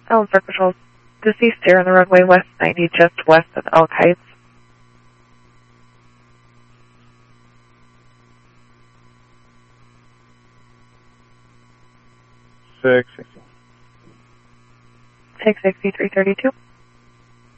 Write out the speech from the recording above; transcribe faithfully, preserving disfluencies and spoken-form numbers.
Allen Park Patrol. Deceased here on the roadway west ninety, just west of Elk Heights. six sixty. six sixty, three thirty-two.